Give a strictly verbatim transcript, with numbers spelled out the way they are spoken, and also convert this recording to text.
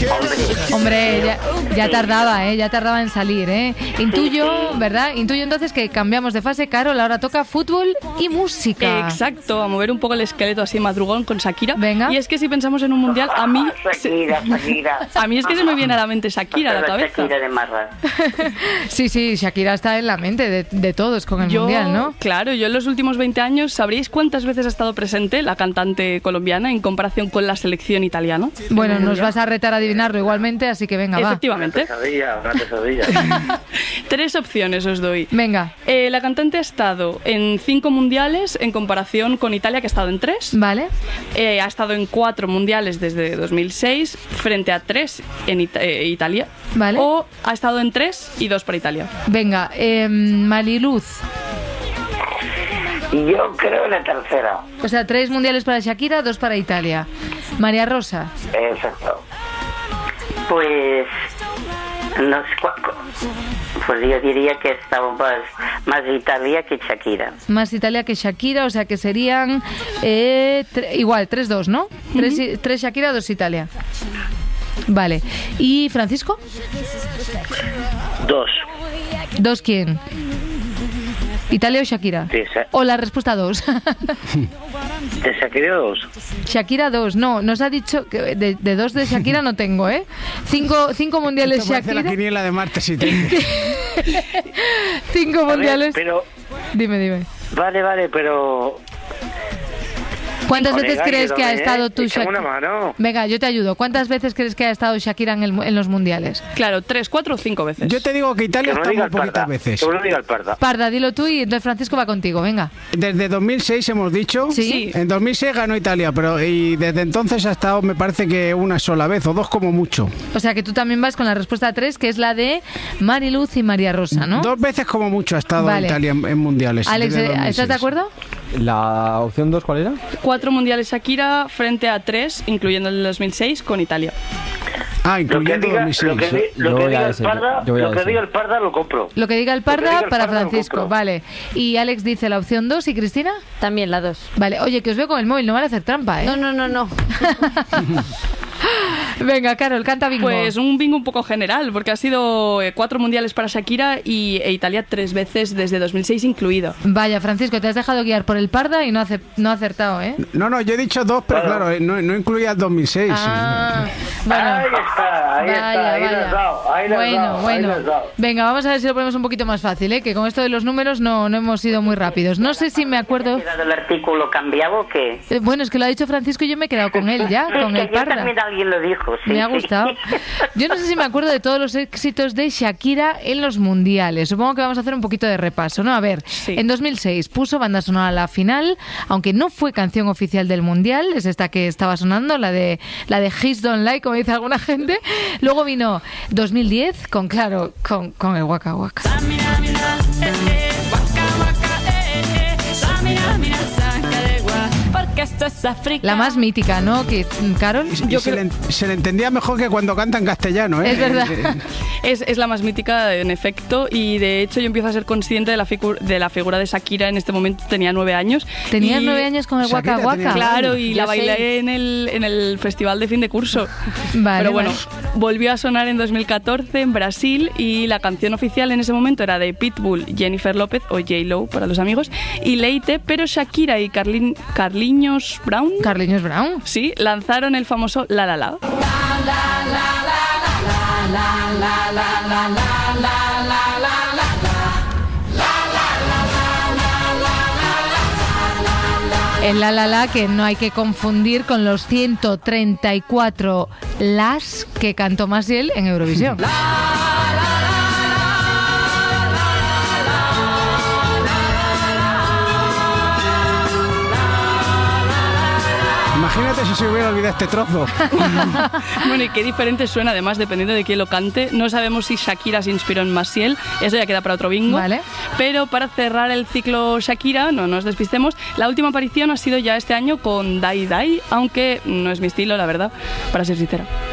Hombre, ya, ya tardaba, ¿eh? Ya tardaba en salir, ¿eh? Intuyo, ¿verdad? Intuyo entonces que cambiamos de fase, Carol, ahora toca fútbol y música. Exacto, a mover un poco el esqueleto así madrugón con Shakira. Venga. Y es que si pensamos en un mundial, a mí... Shakira, Shakira. A mí es que se me viene a la mente Shakira a la cabeza. Shakira de Marra. Sí, sí, Shakira está en la mente de, de todos con el yo, mundial, ¿no? Claro, yo en los últimos veinte años, ¿sabríais cuántas veces ha estado presente la cantante colombiana en comparación con la selección italiana? Bueno, nos vas a retar a adivinarlo igualmente, así que venga, va. Efectivamente. Una pesadilla, una pesadilla. Tres opciones os doy. Venga. Eh, la cantante ha estado en cinco mundiales en comparación con Italia, que ha estado en tres. Vale. Eh, ha estado en cuatro mundiales desde dos mil seis, frente a tres en It- eh, Italia. Vale. O ha estado en tres y dos para Italia. Venga, eh, Mariluz. Yo creo la tercera. O sea, tres mundiales para Shakira, dos para Italia. María Rosa. Exacto. Pues... No sé cuál... Pues yo diría que estaba más, más Italia que Shakira. Más Italia que Shakira, o sea que serían eh, tre- igual, tres dos, ¿no? Tres, i- tres Shakira, dos Italia. Vale. ¿Y Francisco? Dos. ¿Dos quién? ¿Italia o Shakira? Sí, sí. O la respuesta dos. ¿De Shakira dos? Shakira dos, no, nos ha dicho que de, de dos de Shakira no tengo, ¿eh? Cinco, cinco mundiales Esto parece Shakira. la quiniela de martes y treinta. Cinco A ver, mundiales. pero... Dime, dime. Vale, vale, pero... ¿Cuántas veces Colega, crees que ha ayúdame, estado ¿eh? tu Échame Shakira? una mano. Venga, yo te ayudo. ¿Cuántas veces crees que ha estado Shakira en, el, en los mundiales? Claro, tres, cuatro o cinco veces. Yo te digo que Italia Que no está diga muy el parda. poquitas veces. Que no diga el parda. Parda, dilo tú y entonces Francisco va contigo, venga. Desde dos mil seis hemos dicho. Sí. En dos mil seis ganó Italia, pero y desde entonces ha estado, me parece que una sola vez o dos como mucho. O sea que tú también vas con la respuesta tres, que es la de Mariluz y María Rosa, ¿no? Dos veces como mucho ha estado Vale. Italia en, en mundiales. Alex, desde ¿estás dos mil seis. de acuerdo? La opción dos, ¿cuál era? Cuatro mundiales Shakira frente a tres, incluyendo el dos mil seis, con Italia. Ah, Lo que incluyendo diga, dos mil seis. lo que, di- lo Yo que voy a diga el ese, parda, yo voy a lo que ese. diga el parda lo compro. Lo que diga el Lo que Parda diga el para Parda lo Francisco, compro. vale. Y Alex dice la opción dos y Cristina. También la dos. Vale, oye, que os veo con el móvil, no vale hacer trampa, ¿eh? No, no, no, no. Venga, Carol, canta bingo. Pues un bingo un poco general, porque ha sido eh, cuatro mundiales para Shakira y e Italia tres veces desde dos mil seis incluido. Vaya, Francisco, te has dejado guiar por el Parda y no, ace- no ha acertado, ¿eh? No, no, yo he dicho dos, pero Claro. claro, eh, no, no incluía el dos mil seis. Ah, bueno. Ahí está, ahí Vaya, está, ahí vaya. lo has dado, ahí lo has bueno, dado, ahí bueno. lo has dado. Venga, vamos a ver si lo ponemos un poquito más fácil, ¿eh? Que con esto de los números no, no hemos sido muy rápidos. No sé si me acuerdo... ¿Ha quedado el artículo cambiado o qué? Eh, bueno, es que lo ha dicho Francisco y yo me he quedado con él ya, Es con que el ayer Parda. también alguien lo dijo, sí. Me ha sí. gustado. Yo no sé si me acuerdo de todos los éxitos de Shakira en los mundiales. Supongo que vamos a hacer un poquito de repaso, ¿no? A ver, Sí. en dos mil seis puso banda sonora a la final, aunque no fue canción oficial del mundial, es esta que estaba sonando, la de la de Hits Don't Lie, como dice alguna gente. Luego vino dos mil diez con, claro, con, con el Waka Waka. La más mítica, ¿no? Que, Carol. Y Yo se, creo- le, se le entendía mejor que cuando canta en castellano, ¿eh? Es verdad. Es, es la más mítica, en efecto, y de hecho yo empiezo a ser consciente de la, figu- de la figura de Shakira en este momento. Tenía nueve años. Tenías y- nueve años con el Shakira Waka tenía Waka. nueve Claro, y Yo la bailé sé. en el, en el festival de fin de curso. Vale, Pero bueno, vale. volvió a sonar en dos mil catorce en Brasil y la canción oficial en ese momento era de Pitbull, Jennifer López o J-Lo para los amigos y Leite, pero Shakira y Carlin, Carliños Brown, Carliños Brown. sí, lanzaron el famoso La La La. El La La La, que no hay que confundir con los ciento treinta y cuatro las que cantó Maciel en Eurovisión. Imagínate si se hubiera olvidado este trozo. Bueno, y qué diferente suena además dependiendo de quién lo cante. No sabemos si Shakira se inspiró en Maciel, eso ya queda para otro bingo. Vale. Pero para cerrar el ciclo Shakira, no nos despistemos, la última aparición ha sido ya este año con Dai Dai, aunque no es mi estilo, la verdad, para ser sincera.